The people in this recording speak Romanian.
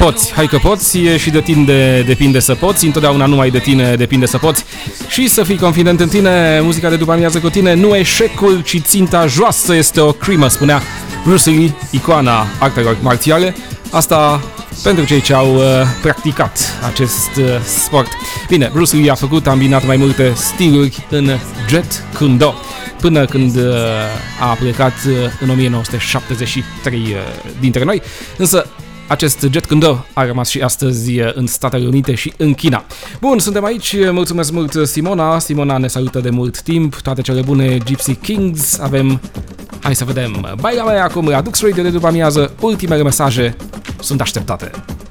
poți, hai că poți și de tine depinde să poți, întotdeauna numai de tine depinde să poți și să fii confident în tine. Muzica de după amiază cu tine, nu eșecul, ci ținta joasă este o crimă, spunea Bruce Lee, icoana artelor marțiale. Asta pentru cei ce au practicat acest sport. Bine, Bruce Lee a ambinat mai multe stiluri în Jeet Kune Do, până când a plecat în 1973 dintre noi, însă acest Jeet Kune Do a rămas și astăzi în Statele Unite și în China. Bun, suntem aici, mulțumesc mult Simona ne salută de mult timp, toate cele bune Gypsy Kings, avem, hai să vedem, Baila Mea acum la Dux Radio de după amiază, ultimele mesaje sunt așteptate.